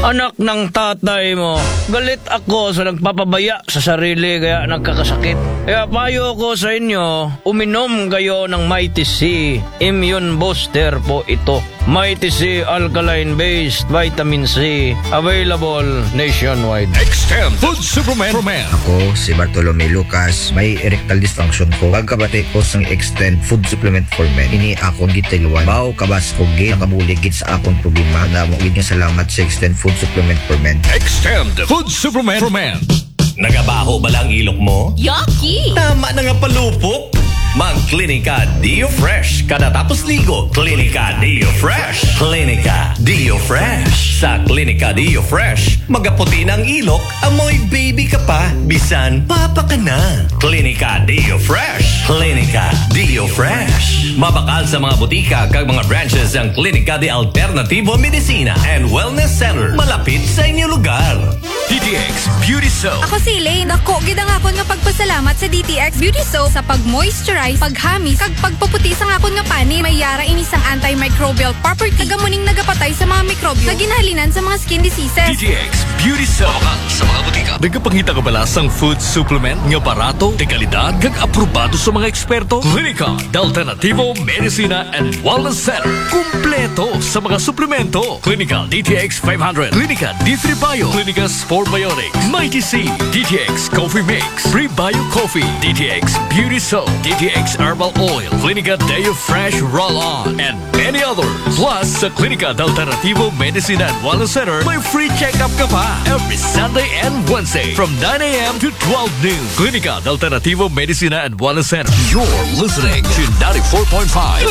Anak ng tatay mo, galit ako sa nagpapabaya sa sarili kaya nagkakasakit. Kaya payo ko sa inyo, uminom kayo ng Mighty C. Immune booster po ito. Mighty C alkaline-based vitamin C. Available nationwide. Extend Food Supplement for Men. Ako si Bartolome Lucas, may erectile dysfunction ko. Pagkabati ko sa Extend Food Supplement for Men, ini akong gitiluan. Mao kabas ko gid nakabuligid sa akong problema. Namo gid nga salamat sa Extend Food Supplement for Men. Extend Food Supplement for Men. Nagabaho ba lang ilok mo? Yucky! Tama na nga palupok. Mag-Clinica Dio Fresh kada tapos ligo. Clinica Dio Fresh. Clinica Dio Fresh. Sa Clinica Dio Fresh, magaputi ng ilok, amoy baby ka pa, bisan papa ka na. Clinica Dio Fresh. Clinica Dio Fresh. Mabakal sa mga butika kag mga branches ang Clinica de Alternativo Medicina and Wellness Center malapit sa inyong lugar. DTX Beauty Soap. Ako si Elaine. Ako, gidang akon nga pagpasalamat sa DTX Beauty Soap sa pag-moisturize, paghamis, kag pagpaputi sa akon nga pani. May yara inisang antimicrobial property. Kagamuning nagapatay sa mga mikrobyo na ginhalinan sa mga skin diseases. DTX Beauty Soap. Mabakal sa mga butika. Nagapangita ka bala sang food supplement nga barato, de kalidad, kag aprobado sa mga eksperto? Clinica de Alternativo Medicina and Wellness Center. Kumpleto sa mga suplemento. Clinica DTX 500. Clinica D3 Bio. Clinica Sport Biotics. Mighty C. DTX Coffee Mix. Pre-Bio Coffee. DTX Beauty Soap. DTX Herbal Oil. Clinica Deo Fresh Roll-On. And many others. Plus, sa Clinica de Alternativo Medicina and Wellness Center, may free check-up ka pa every Sunday and Wednesday from 9 a.m. to 12 noon. Clinica de Alternativo Medicina and Wellness Center. You're listening to 94.5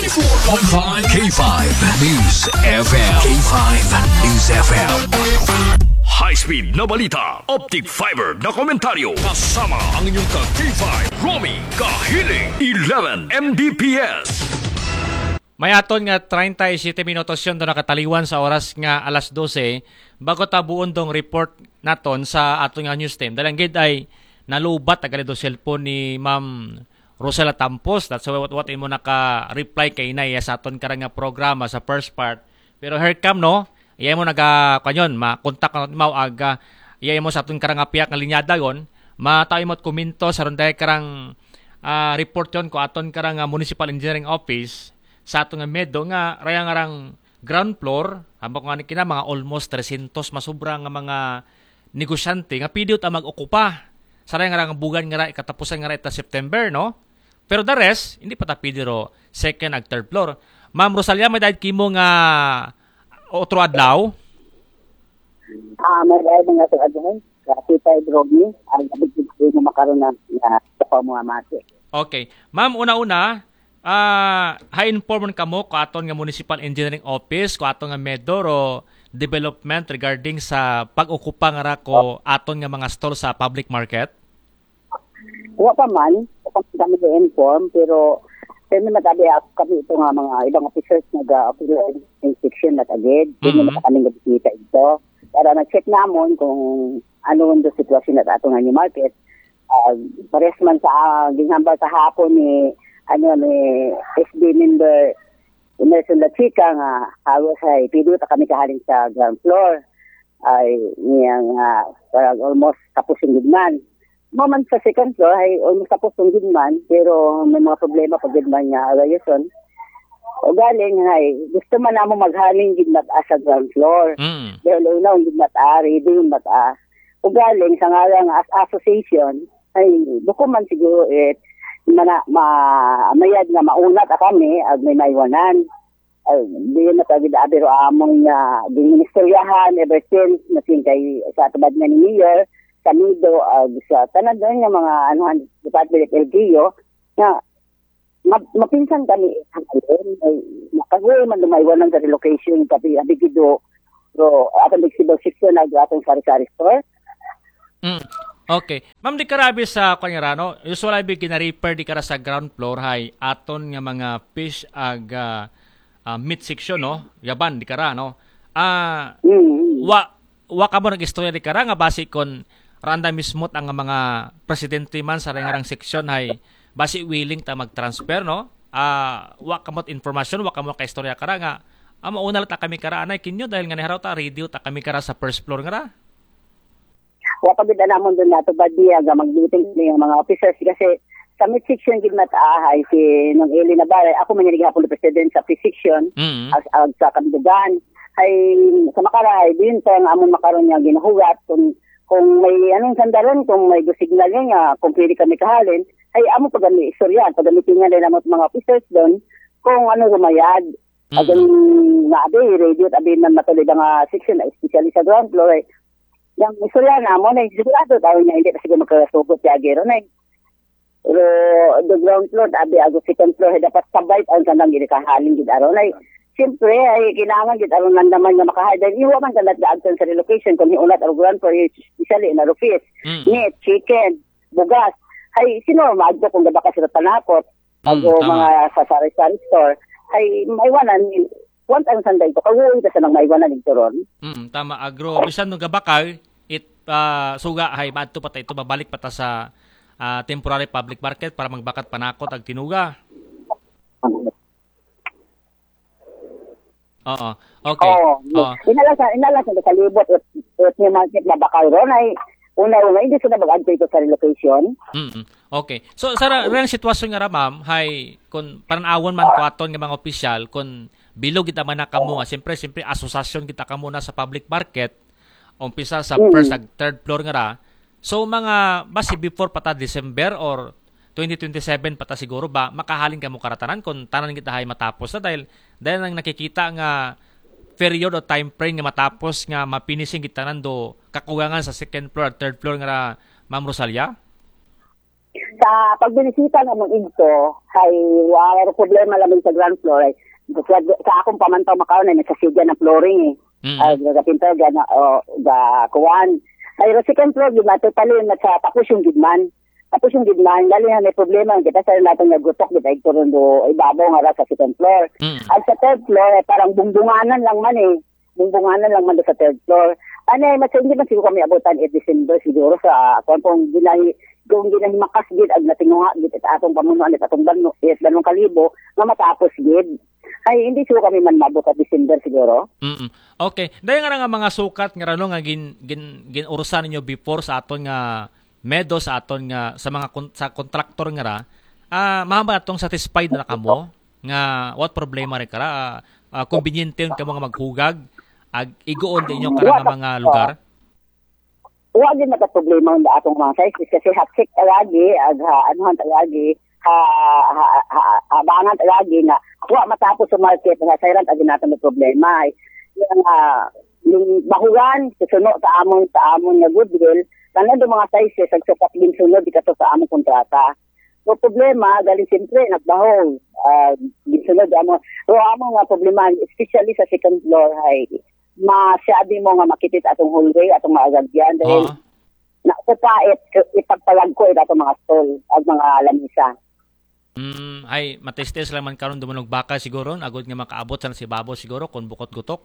K5 News FM. K5 News FM. High-speed na balita, optic fiber na komentaryo, kasama ang inyong ka-K5, Romy Kahiling, 11 Mbps. May aton nga 37 minutos yun doon nakataliwan sa oras nga alas 12 bago tabuon dong report naton sa aton nga news team. Dalanggid ay nalubat agad do cellphone ni Ma'am Rosela Tampos. That's what mo naka-reply kay Inay sa aton karang nga programa sa first part. Pero here come no, iya mo kanyon makontak ka mo aga iya mo sa aton karang apiak nga linyada yon matayo mo komento sa ronday karang report yon ko aton karang municipal engineering office sa aton nga medo nga rayang arang ground floor ambak nga kina mga almost 300 masubra nga mga negosyante nga pidiyot ang mag-okupa sa rayang arang bugan nga katapusan nga ta September no pero the rest hindi pa ta pidiro second ag third floor. Ma'am Rosalia may dahil kimo nga otro adlaw? May dahil nga ito adlaw. Kasi tayo drogi, ang nabigit ko na makaroon na pa mga mati. Okay. Ma'am, una-una, ha-inform ka mo ko aton nga Municipal Engineering Office, ko aton nga Medoro Development regarding sa pag-okupa nga ko aton nga mga store sa public market? Wala pa man, kami na-inform, pero kami matabi ako kami ito nga mga ibang officers nag-approve inspection na agad. Hindi na kami nabisita ito. Para na-check namon kung ano ang sitwasyon na ato nga new market. Pares man sa ginhambal sa hapon ni SB member Emerson La Chica nga halos ay pido ta kami kahaling sa ground floor. Ay niyang parang almost tapos yung gidman. Moment sa second floor ay almost tapos yung gidman pero may mga problema pag gidman niya arayon. O galing ay gusto man namo maghaling gidmat sa ground floor. Dahil una yung gidmat ready yung mata. O galing sa ngalang association ay buko man siguro mayad nga maunat kami ag may maiwanan. Ay diyon na tagid abiro among di ministeryahan ever since natin kay sa tabad nga ni Mayor Camido sa tanan nga mga Department of LGU na mapinsan kami makagoy man lumaywanan sa relocation tapi abigido pero atong exhibit section na atong sari-sari store. Okay. Ma'am, di karabi sa kanyarano, usually gina-repair di kara sa ground floor hay aton nga mga fish ag meat section no, yaban di kara no. Wa ka mo nag-istorya di kara nga base kon randa mismot ang mga presidente man sa rangarang section hay base willing ta mag-transfer no. Wa ka mo information, wa ka mo ka-istorya kara nga mauna lang ta kami kara anay kinyo dahil nga naharaw ta radio ta kami kara sa first floor nga ra. Wa pagid namon doon nato badiya ga mag-meeting ni mga officers kasi sa mid section gid nataahay si nung Eli Navarre ako man yung gihapon president sa section as sa kandugan ay sa makaray din tang amon makaron niya ginahugat kung may anong sandaron kung may signal niya kung pwede kami kahalin ay amo pagami istorya pagamitin nga din amot mga officers doon kung ano rumayad agon nga abi radio abi na matulid nga section especially sa ground floor ay yang istorya namon ay sigurado daw niya hindi kasi magkasugot si Agero na pero the ground floor abi ago second floor dapat sabay ang kanang ginikahalin gid aron ay siyempre ay kailangan gid aron nandaman nga makahadan iwa man kalat gaagtan sa relocation kung hiulat ang ground floor especially na rufis meat chicken bugas ay sino maadto kung gabaka sila panakot ago mga sa sari-sari store ay maiwanan once ang sanday to kawuoy ta sa nang maiwanan dito ron tama agro bisan no gabakay suga hay maadto pa ta ito babalik pa ta sa temporary public market para magbakat panakot ag tinuga. Oo. Okay. Inalas sa kalibot at yung market na bakal ron ay una-una hindi sila mag-adjust sa relocation. Okay. So sa ren sitwasyon nga ra ma'am, hay kun paranawon man ko aton nga mga opisyal kun bilog kita man kamo, siyempre asosasyon kita kamo na sa public market, umpisa sa first ag third floor nga ra. So mga basi before pata December or 2027 pata siguro ba makahalin kamo karatanan kung tanan kita hay matapos na dahil ang nakikita nga period o time frame nga matapos nga mapinising kita nando kakugangan sa second floor at third floor nga Ma'am Rosalia? Sa pagbinisita namang ito, ay wala problema lamang sa ground floor. Sa akong pamantaw makaon ay nagsasigya ng flooring gagapinta gana kuwan. Ay second floor gid nato palin sa tapos yung gidman. Tapos yung gidman, dali na may problema kita sa natin nagutok kita ito rin do ibabaw nga sa second floor. At sa third floor, parang bumbunganan lang man Bumbunganan lang man sa third floor. Ano mas hindi man siguro kami abutan at December siguro sa kung ginahimakas gid ag natinguha gid at atong pamunuan at atong banong kalibo nga matapos gid. Ay hindi siguro kami man mabot at December siguro. Okay. Dahil nga mga sukat nga rano nga ginurusan ninyo before sa aton nga medo sa aton nga sa mga sa kontraktor nga ra mahamba atong satisfied na kamo nga what problema rin kara convenient ka mga maghugag ag igoon din inyong karang mga lugar. Wa gyud naka problema sa atong mga size kasi hatsik lagi ag anuhan lagi abangan lagi na wa matapos sa market nga sayran ag naton problema yung bahugan susuno sa amon nga goodwill tanan do mga sizes ag sapat din sunod dikato sa among kontrata. So problema dali siyempre nagbahog gisunod amo nga problema especially sa second floor ay masyadi mo nga makitit atong hallway atong maagagyan dahil nakupait ipagpalag ko atong mga stall ag mga lamisa. Ay matestes lang man karon dumunog baka siguro agod nga makaabot sa si Babo siguro kun bukot gutok.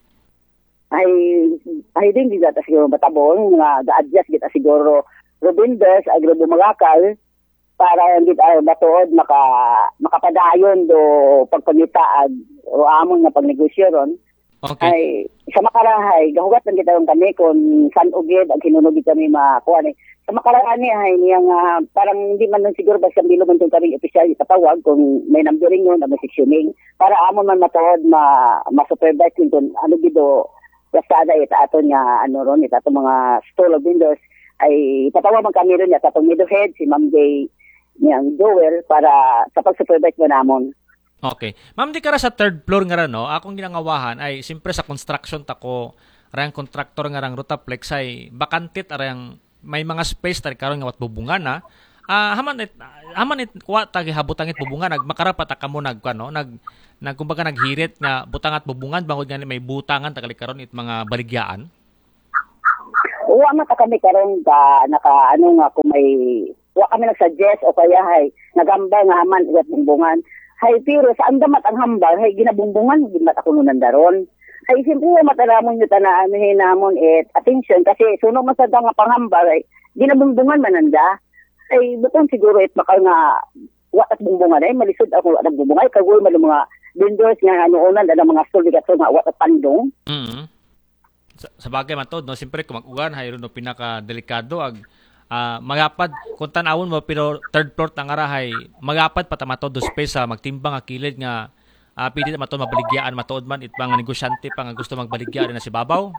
Ay din gid ta siguro batabon nga ga-adjust kita siguro Robinders agro bumakal para hindi batuod makapadayon do pagpangita o amon nga pagnegosyo ron. Okay. Ay sa makarahay gahugat lang kita kami kung san ugid ag hinunog kami makuha ni sa makarahan ni ay niyang parang hindi man lang siguro basta bilo man tong kaming opisyal itapawag kung may numbering yun na may sectioning para amon man matuod ma-supervise kung ano gido basta aton nga ron aton mga stall of windows ay tatawa man kami ron atong middle head si Ma'am Day niyang Joel para sa pag-supervise mo namon. Okay. Ma'am, di kara sa third floor nga ra no, akong ginangawahan ay simpre sa construction tako rang contractor nga rang Rotaplex ay bakantit arang may mga space tari karon nga wat bubungan na. Haman it kuha tagi habutang it bubungan nagmakarapat ka mo kumbaga naghirit nga butang at bubungan bangod nga may butangan tagali karon it mga baligyaan. Wa man ta kami karon naka nga kung may wa kami nag-suggest o kaya hay nagambal nga haman ugat bumbungan. Hay pero sa andamat ang hambal hay ginabumbungan gid mata kuno nandaron. Hay siyempre mataramon yung tanaan hinamon attention kasi suno man sa nga panghambal ay ginabumbungan man nanda. Ay butang siguro bakal nga wa at bumbungan ay malisod ako wa bumbungay kagoy man mga vendors nga ano unan ada mga store dito nga wa pandong. Mm. Sa bagay man to, no, siyempre kung mag-ugan hayron no pinaka-delikado ag magapad kung tanawon mo pero third floor tangarahay magapad patamato do space sa magtimbang nga kilid nga pili na mato mabaligyaan matuod man itbang nga negosyante pa nga gusto magbaligya na si babaw.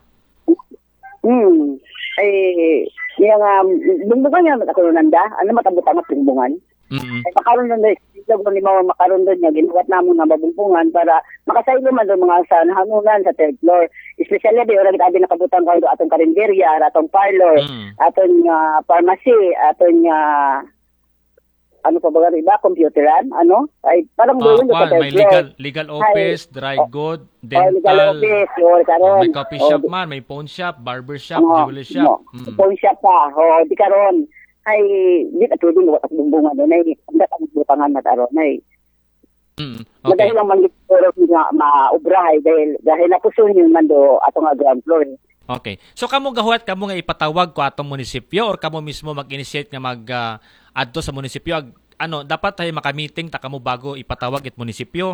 Ay yang bungan nga ako nanda ano matabutang at bungan. Ay makaroon doon isla ko ni mama makaroon doon niya ginuwat namon nga babungpungan para makasaylo man doon mga sa hanunan sa third floor. Especially di ora gitabi nakabutang ko atong karinderya, atong parlor, atong pharmacy, atong ano pa ba iba computeran ano ay parang doon sa third may floor. legal office, dry good, Legal dental, office, karon. may coffee shop man, may pawn shop, barber shop, jewelry shop. Pawn shop pa. Di karon ay di ka tudin wa bunga doon ay dapat ang butangan na karon ay. Okay. Dahil lang man siguro nga maubrahay dahil napuson yung mando atong ground floor. Okay. So kamo gahuat kamo nga ipatawag ko atong munisipyo or kamo mismo mag-initiate nga adto sa munisipyo ano dapat tayo maka-meeting ta kamo bago ipatawag it munisipyo.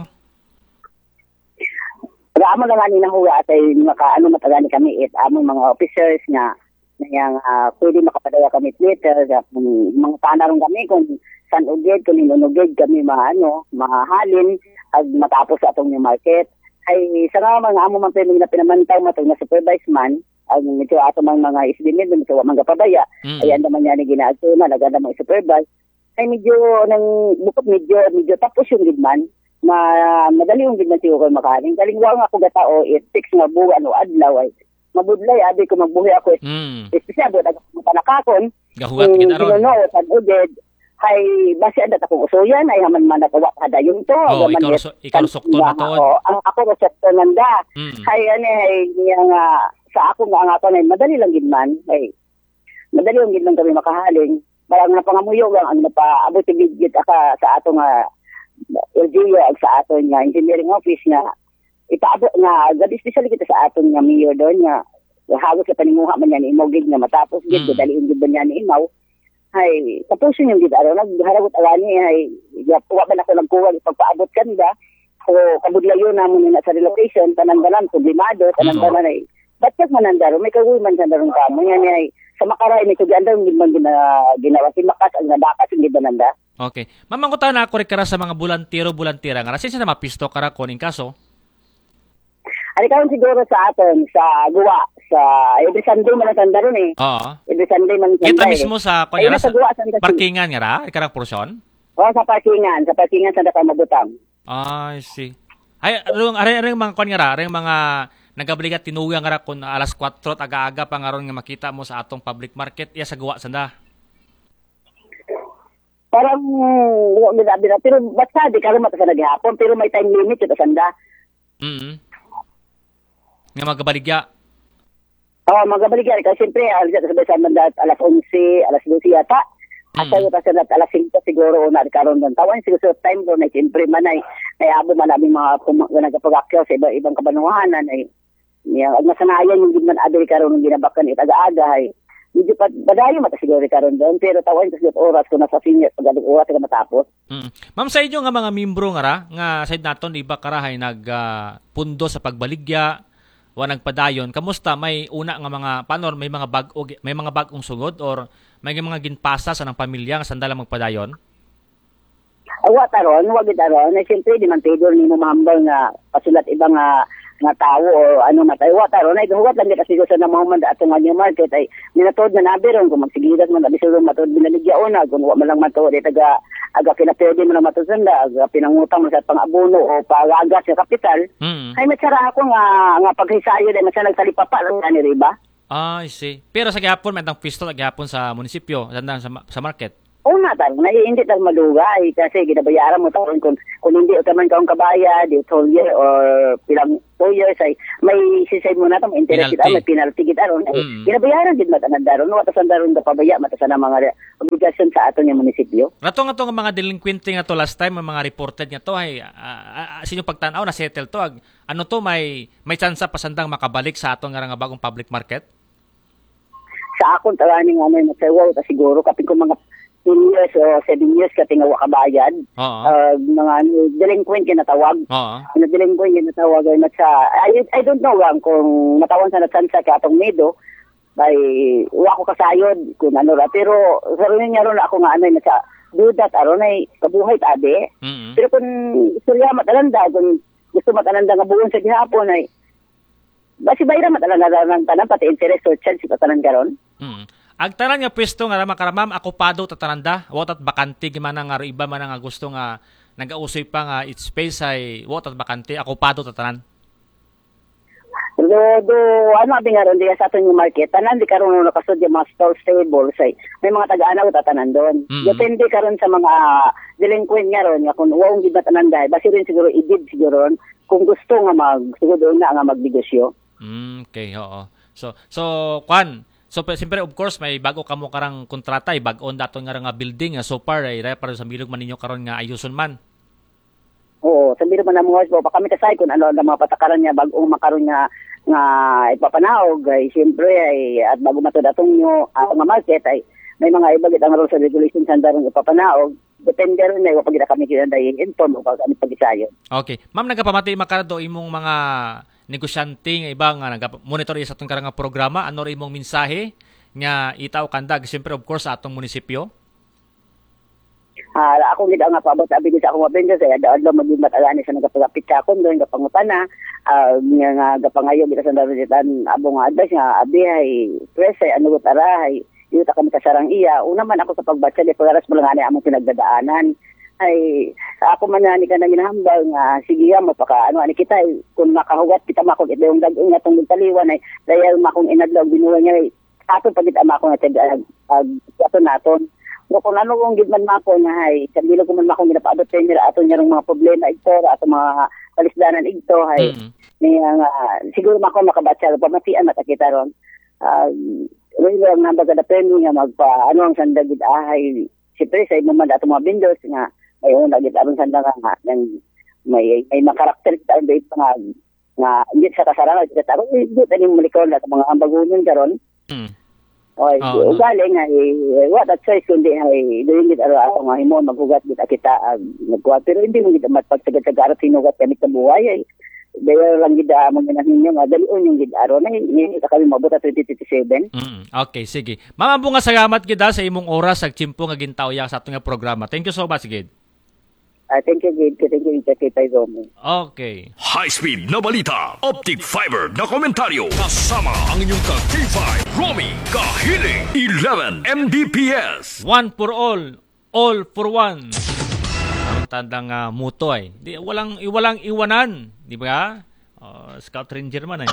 Amo na nga ni nahuwa at ay ano matagani kami among mga officers nga yang pwede makapadala kami Twitter mga tanarong kami kung saan ugid kung ninunugid kami mahalin ag matapos atong new market ay sa mga amo man pwede na pinamantaw matong na supervise man ang medyo ato mga isdimid medyo mga pabaya ay anda man yan ginaadto na naganda mga supervise ay medyo nang bukod medyo tapos yung gidman madali yung gidman siyo ko makahaling kalingwa nga ako gatao fix nga buwan o adlaw ay mabudlay abi ko magbuhi ako espesyal buhat ako panakakon gahuat gid aron sa ugid ay base anda akong usoyan ay haman man natawa kada yung to ikaw sukto na to ang ako resepto nanda ay nga sa ako nga ako ay madali lang gid man ay madali lang gid man kami makahaling parang napangamuyo ang napaabot gid aka sa ato nga LGU ag sa ato nga engineering office nga ipaabot nga gadi special kita sa aton nga mayor doon nga hawak sa paninguha man yan imaw gid nga matapos gid daliin gid niya ni imaw ay tapos yung gid aron nagharagot awani ay wa man ako nagkuwag pagpaabot kanila o kabudlayo namon na sa relocation tanan-tanan problemado tanan-tanan ay batak man andaro may kagoy man sa darong kamo yan ay sa makaray may tuganda gid man ginawa si makas ang nadakas gid bananda. Okay. Mamangutaw na ako rekara sa mga bulantira nga sinsa na mapisto kara kuning kaso. Ari karon siguro sa aton sa guwa sa every Sunday man tanda ron Oo. Every Sunday man tanda. Kita mismo sa kunya sa parkingan nga ra, ikarang porsyon? Sa parkingan sa dapat mabutang. I see. Ay are mga kunya ra, are mga nagabligat tinuya nga ra kun alas 4 aga-aga pa nga ron nga makita mo sa atong public market iya sa guwa sanda. Parang bida pero basta di karon mata sa naghapon pero may time limit ito sanda. Nga magabaligya. Magabaligya kasi siyempre sa mandat alas 11, alas 12 yata. Asa yung kasi alas 5 siguro na karon doon. Tawan siguro time doon ay siyempre man ay abo man aming mga nagapag-akyaw sa ibang kabanuhanan ay ang masanayan yung gidman adri karon ng ginabakan itaga-aga ay medyo badayo mata siguro karon doon pero tawan sa oras ko nasa senior pagaling oras ka matapos. Ma'am sa inyo nga mga membro nga ra nga side naton iba karahay pundo sa pagbaligya wa nagpadayon kamusta may una nga mga panor may mga bagong sugod or may mga ginpasa sa ng pamilya nga sandala magpadayon? Wa taron siyempre di man pedor ni mo mahambal nga pasulat ibang nga tao o ano matay wa taron ay huwat lang kasi sa namahuman ato nga new market ay minatod na nabiron kung magsigidas man bisuro matod binaligyaon na kung wa man lang matod taga aga pinapwede mo na matosanda aga pinangutang mo sa pang-abono o pagagas sa kapital ay matsara ako nga paghisayo dahil masya nagsalipapa lang ni riba. I see. Pero sa gihapon may tang pisto gihapon sa munisipyo sa market. Oo na tayo, hindi tayo malugay kasi ginabayaran mo tayo kung hindi ka man kaong kabaya, di whole year or pilang 2 years ay may sisay mo na ito, may interest kita, may penalty kita ron. Ginabayaran din matanan daron, watasan daron ka pabaya, matasan na mga obligasyon sa ato ng munisipyo. Rato nga to nga mga delinquente nga to last time, mga reported nga to ay sinyo pagtanaw na settle to, ano to may chance pa sandang makabalik sa ato nga bagong public market? Sa akong tawaning ano yung nagsawaw, siguro kapag kung mga years o 7 years ka tingawa kabayad. Oo. Mga delinquent ka natawag. Oo. Ano delinquent ka natawag ay matsa. I don't know lang kung matawag sa natsansa ka atong medo. Bay, wa ko kasayod kung ano ra. Pero sa rin nga ron ako nga ano matsa. Do that aron ay kabuhay tabi. Mm-mm. Pero kung istorya matalanda, kung gusto matalanda nga buong sa gihapon ay basi bayra matalanda ng tanan pati interest or chance patanan karon. Agtanan nga pwesto nga makaramam akupado tatananda watat bakante gimana nga iba man nga gusto nga nagausoy pa nga its space ay watat bakante akupado tatanan. Do ano abi nga ron diya sa aton yung market tanan di karon nakasud yung mga stall stable say may mga taga-anaw tatanan doon. Depende karon sa mga delinquent nga ron nga kung waong gid tanan dahil basi rin siguro idid siguro ron kung gusto nga siguro doon na nga magnegosyo. Okay, oo. So kwan siyempre of course may bago kamo karang kontrata ay bag-on daton nga building so far ay para sa bilog man ninyo karon nga ayuson man. Oo, sabi naman na mga pa kami kasay kung ano ang mga patakaran niya bagong makaroon nga ipapanaog ay siyempre ay at bago matod atong nyo ang market ay may mga iba gid ang rules and regulations sa darong ipapanaog depende rin na pag kami kinanday inform o pag ano pagisayon. Okay. Ma'am nagapamati makarado imong mga negosyante nga iba nga nagmonitor sa atong karang programa ano ri imong mensahe nga itaw kandag siyempre of course sa atong munisipyo. Ako gid ang paabot abi sa akong mabengga sa adlaw maging matalani sa nagapagapit sa akon doon gapangutana nga gapangayo gid sa darutan abong advice nga abi ay press ay ano tarahay ito kami kasarang iya una man ako sa pagbatsa di pagaras bulangani among pinagdadaanan ay ako man ni ka na ginahambal nga sige mapaka ano ani kita kung makahugat kita makog ito yung dag-ing atong taliwan ay dayal makong inadlaw binuha niya ato pagit ama ko nga ato naton. No, kung ano kung gidman mako nga hay kabilo ko man mako ginapaabot sa inyo ato nyarong mga problema ito ato mga palisdanan ito hay niya nga siguro mako makabatsa pamatian matakita ron really ang nabaga na premyo nga magpa ano ang sanda gid ahay siyempre sa imong ato mga vendors nga may una gid aron sanda nga may makarakter ta dito nga hindi sa kasarangan kita taro dito ani mo likod sa mga ambagunon karon. Oy, galing nga what that says kundi ay doing it araw nga himo magugat kita nagkuha pero hindi mo gid magpagsagad-sagad sinugat kami sa buhay ay dahil lang gid mo ginahinyo nga dalion yung gid araw na hindi kami mabuta 2027. Okay, sige. Ma'am bunga salamat gid sa imong oras ag chimpo nga gintawya sa atong programa. Thank you so much gid. Thank you gid kay Romy. Okay. High-speed na balita, optic fiber na komentaryo, kasama ang inyong ka-K5, Romy Kahiling, 11 Mbps. One for all for one. Ang tandang muto ay. Walang iwanan, di ba? Scout Ranger man ay.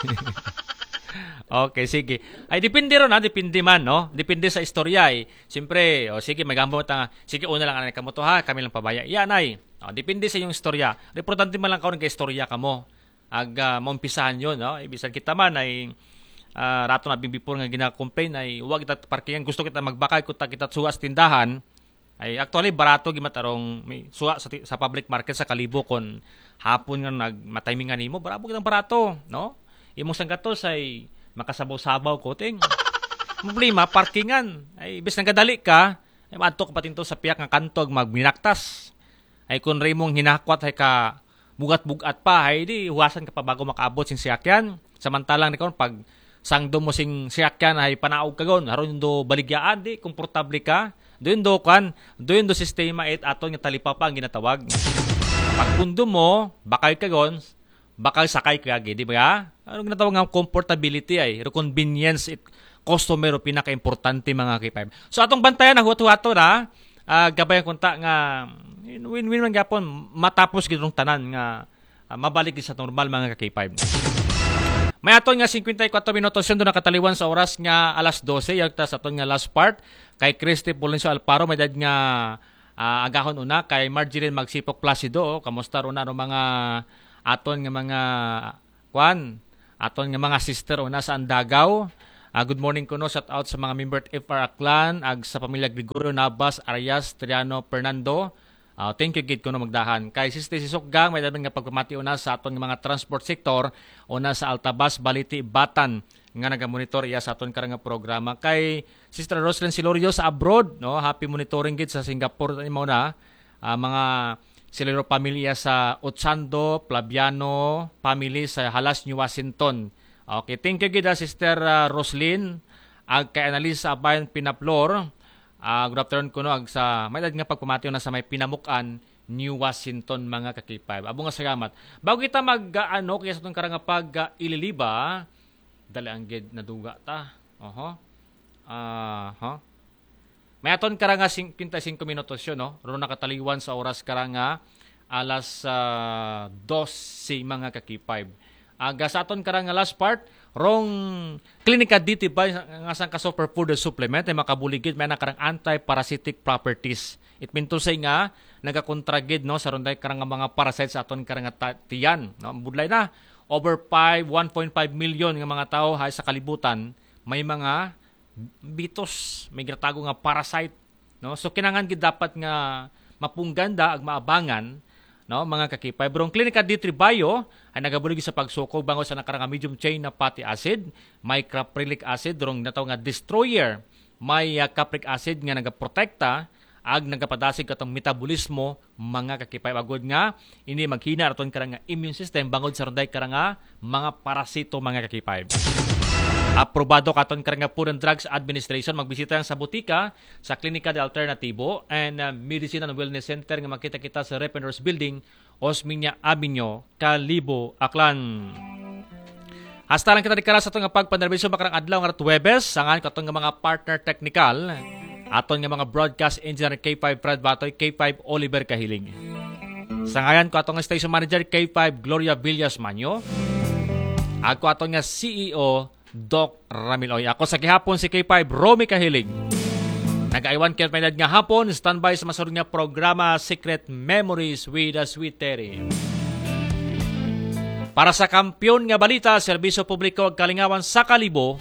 Okay, sige. Ay depende ron depende man, no? Depende sa istorya ay. Siyempre, sige, may gambo ta. Sige, una lang anay kamo to ha, kami lang pabaya. Yan ay. Depende sa iyong istorya. Importante man lang karon kay istorya kamo. Ag maumpisahan 'yon, no? Ibisan kita man ay rato na before nga gina-complain ay huwag kita parkingan gusto kita magbakay kuta kita suwa sa tindahan. Ay actually barato gimatarong may suwa sa public market sa Kalibo kon hapon nga nagmatimingan nimo, bravo kitang barato, no? Imong sanggatos ay makasabaw-sabaw ko ting problema parkingan ay bis nagadali ka ay maadto ka patinto sa piyak nga kantog magminaktas ay kun remong hinakwat ay ka bugat-bugat pa ay di huwasan ka pa bago makaabot sing siyakyan samantalang ni kon pag sangdo mo sing siyakyan ay panaog ka gon aron do baligyaan di komportable ka doon do sistema aton nga talipapa ang ginatawag pag pundo mo bakay ka gon bakal sakay kagi, di ba? Ano ginatawag nga comfortability ay, convenience it customer o pinaka-importante mga K5. So atong bantayan na huwato-huwato na gabayan kunta nga win-win man gyapon matapos gitong tanan nga mabalik sa normal mga K5. May aton nga 54 minutos yun doon nakataliwan sa oras nga alas 12 yung tas aton nga last part kay Christy Pulencio Alparo may dad nga agahon una kay Marjorie Magsipok Placido kamusta ro na mga aton nga mga aton nga mga sister una sa Andagaw. Good morning kuno, shout out sa mga member at FR Aklan ag sa pamilya Gregorio Navas, Arias, Triano, Fernando. Thank you gid kuno magdahan. Kay Sister Sisokgang may dapat nga pagpamati una sa aton nga mga transport sector una sa Altabas, Baliti, Batan nga naga-monitor iya sa aton karang nga programa. Kay Sister Roslyn Silorio sa abroad, no, happy monitoring gid sa Singapore mo na mga Silorio pamilya sa Otsando, Plabiano family sa Halas, New Washington. Okay, thank you gid Sister Roslyn ag kay Analisa Abayan Pinaplor. Good afternoon kuno ag sa may nga pagpamatiyo na sa may Pinamukan, New Washington mga kakipay. Abo nga salamat. Bago kita mag-ano kaya sa itong karang pag-ililiba, dali ang gid na duga ta. May aton karanga 55 minutos yun, no? Ron nakataliwan sa oras karanga alas 12 mga kakipay. Aga sa aton karanga last part, rong klinika dito ba nga sang ka superfood supplement ay makabuligid may nakarang anti-parasitic properties. It mean to say nga nagakontragid no sa ronday karang mga parasites sa aton karang tiyan, no? Budlay na over 1.5 million nga mga tao hay sa kalibutan may mga bitos, may ginatago nga parasite, no? So kinahanglan gid dapat nga mapungganda ag maabangan, no, mga kakipay. Pero ang Klinika D3 Bio ay nagabulig sa pagsukog bango sa nakarang medium chain na fatty acid, may caprylic acid, durong nataw nga destroyer, may capric acid nga nagaprotekta ag nagapadasig katong metabolismo mga kakipay. Agod nga ini maghina aton karang immune system bangod sa ronday karang mga parasito mga kakipay. Aprobado katon karang Food and Drugs Administration. Magbisita lang sa butika sa Klinika de Alternativo and Medicine and Wellness Center nga makita kita sa Repenors Building, Osmeña Avenue, Kalibo, Aklan. Hasta lang kita dikara sa itong pagpanerbisyo makarang adlaw nga Huwebes sangan katong nga mga partner technical aton nga mga broadcast engineer K5 Fred Batoy, K5 Oliver Kahiling. Sa ngayon ko atong station manager K5 Gloria Villas Manyo. Ako atong nga CEO Doc Ramiloy. Ako sa gihapon si K5 Romy Kahiling. Nag-aiwan kayo may nga hapon, standby sa masurong nga programa Secret Memories with a Sweet Terry. Para sa kampiyon nga balita, serbisyo publiko ag kalingawan sa Kalibo,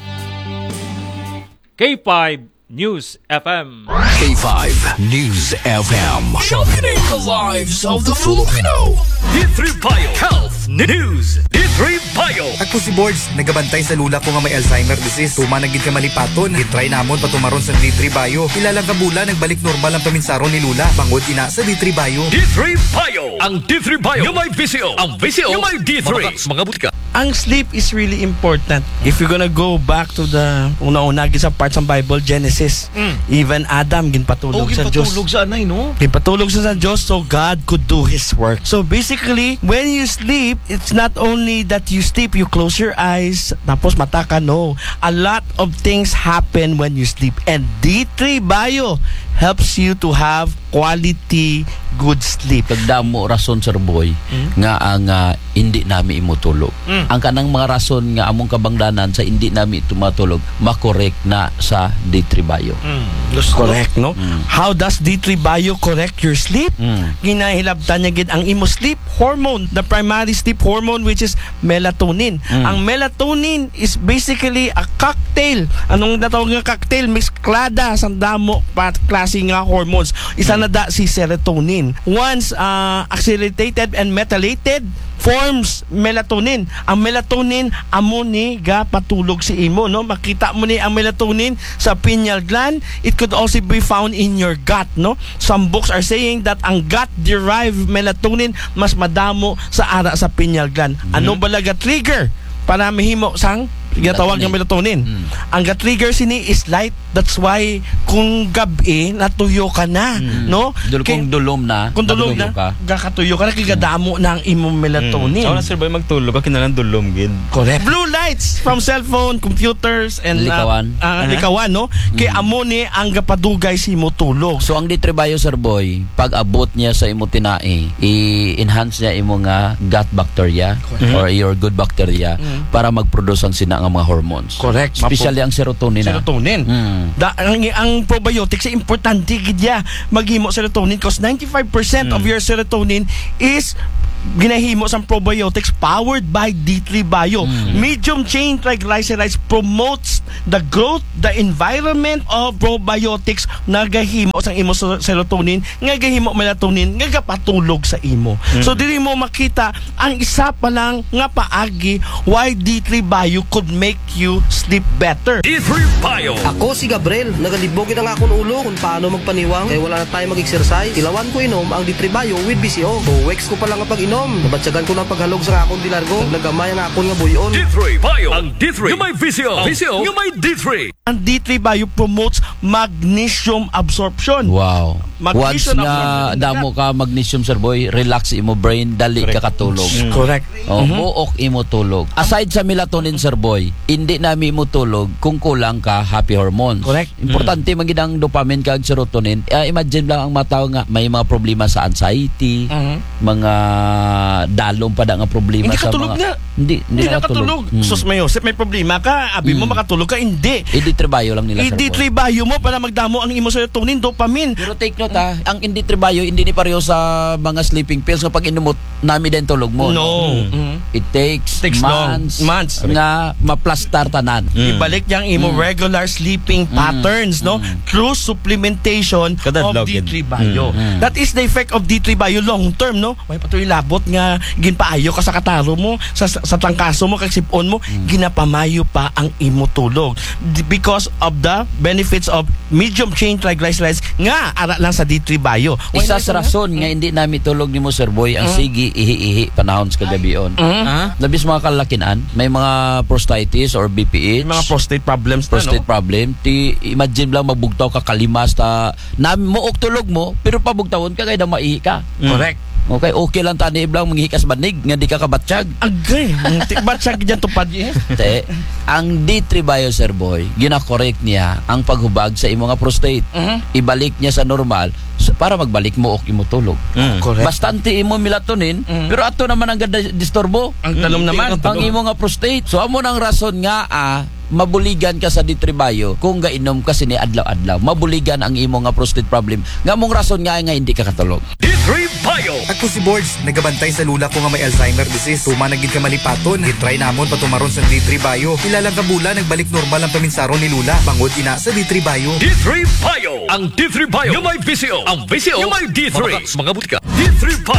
K5 News FM. K5 News FM. Sharpening the lives of the Filipino. D3 Bio Health News. D3 Bio. Ako si Boards, nagabantay sa lula ko nga may Alzheimer disease. Tumanagid ka malipaton. Itry namon patumaron sa D3 Bio. Ilalang kabula, nagbalik normal ang paminsaron ni lula. Bangod ina sa D3 Bio. D3 Bio. Ang D3 Bio. Yung may VCO. Ang VCO. Yung may D3. Mga butika. Ang sleep is really important. If you're gonna go back to the una-una sa parts ng Bible, Genesis, even Adam ginpatulog sa Diyos. Ginpatulog sa anay, no? Ginpatulog sa Diyos so God could do His work. So basically, when you sleep, it's not only that you sleep, you close your eyes, tapos mata ka, no. A lot of things happen when you sleep. And D3 Bio helps you to have quality good sleep. Pagdamo rason Sir Boy nga ang hindi nami imutulog. Ang kanang mga rason nga among kabangdanan sa hindi nami tumatulog makorek na sa D3 Bio. Correct, no? How does D3 Bio correct your sleep? Ginahilabtan niya gid ang imo sleep hormone, the primary sleep hormone which is melatonin. Ang melatonin is basically a cocktail. Anong natawag nga cocktail? Mesklada sa damo pat klase nga hormones. Isa na da si serotonin. Once accelerated and methylated forms melatonin. Ang melatonin amo ni ga patulog si imo, no? Makita mo ni ang melatonin sa pineal gland. It could also be found in your gut, no? Some books are saying that ang gut derived melatonin mas madamo sa ara sa pineal gland. Ano balaga trigger para mahimo sang ginatawag ng melatonin? Ang ga-trigger sini is light. That's why kung gabi natuyo ka na, no? Kung dulom na, kung dulom na, gakatuyo ka na, kigadamo na ang imong melatonin. So na Sir Boy magtulog ka kinalang dulom gid. Correct. Blue lights from cellphone, computers, and likawan, no? Kay amo ni ang gapadugay si mo tulog. So ang D3 Bio Sir Boy, pag abot niya sa imo tinai, i-enhance niya imo nga gut bacteria or your good bacteria para mag-produce ang sina nga mga hormones. Correct. Especially ang serotonin. Serotonin. Ang probiotics ay importante gid ya maghimo serotonin because 95% of your serotonin is ginahimo sa probiotics powered by D3 Bio. Medium chain triglycerides promotes the growth, the environment of probiotics nga gahimo sa imo serotonin, nga gahimo melatonin, nga gapatulog sa imo. So dili mo makita ang isa pa lang nga paagi why D3 Bio could make you sleep better. D3 Bio. Ako si Gabriel, nagalibogin ang akong ulo kung paano magpaniwang kaya wala na tayo mag-exercise. Ilawan ko inom ang D3 Bio with BCO. 2 weeks ko pa lang ang pag-inom. Nabatsagan ko ng paghalog sa akong dilargo. Nagamay ang akong nga buyon. D3 Bio. Ang D3 yung may VCO. VCO yung may D3. Ang D3 Bio promotes magnesium absorption. Wow. Once Magnesium nga absorption. damo ka magnesium sir boy, relax imo brain, dali ka katulog. Correct. Buok imo tulog. Aside sa melatonin sir boy, hindi nami imo tulog kung kulang ka happy hormones. Correct. Importante man gid ang dopamine kag serotonin. Imagine lang ang mataw nga may mga problema sa anxiety, mga dalom pa da nga problema Hindi sa katulog mga na. Hindi nakatulog. Sus Mayosep, may problema ka. Abi mo makatulog ka, hindi. Idi-tribayo lang nila sir boy. I-D3 Bio mo para magdamo ang imo serotonin, dopamine. Pero take note ha, ang inditribayo hindi ni pareho sa mga sleeping pills nga pag inumot nami din tulog mo. No. It takes long. months, Months. nga maplastar tanan. Ibalik niyang imo regular sleeping patterns, no? Through supplementation Kadadlaw, of D3 kid. Bio. That is the effect of D3 Bio long term, no? May patuloy labot nga ginpaayo ka sa kataro mo, sa tangkaso mo, kag sipon mo, ginapamayo pa ang imo tulog. Because of the benefits of medium chain triglycerides nga ara lang sa D3 Bio. Isa sa rason nga hindi nami tulog nimo sir boy ang sige ihi-ihi panahon sa kagabion. Labis mga kalakinan, may mga prostatitis or BPH, Mga prostate problems prostate na, no? problem. Imagine lang magbugtaw ka kalimas ta nami mo og tulog mo pero pabugtawon ka kay da maihi ka. Correct. Okay lang tani iblang manghikas banig nga di ka kabatsyag. Agay, ba't siya ganyan tupad eh? Te, ang D3 Bio sir boy, gina-correct niya ang paghubag sa imo nga prostate. Ibalik niya sa normal para magbalik mo og imo tulog. Correct. Bastante imo melatonin, pero ato naman ang disturbo. Ang talom naman. Ang imo nga prostate. So amo nang rason nga mabuligan ka sa D3 Bio kung gainom ka sini adlaw-adlaw. Mabuligan ang imo nga prostate problem. Nga mong rason nga hindi ka katulog. D3 Bio. Ako si Boards, nagabantay sa lula ko nga may Alzheimer disease. Tuma na gid ka malipaton. Gitry namon patumaron sa D3 Bio. Ilang kabula nagbalik normal ang paminsaron ni Lula. Bangod ina sa D3 Bio. D3 Bio. Ang D3 Bio yung may VCO. Ang VCO yung may D3. Mga butika. D3 Bio.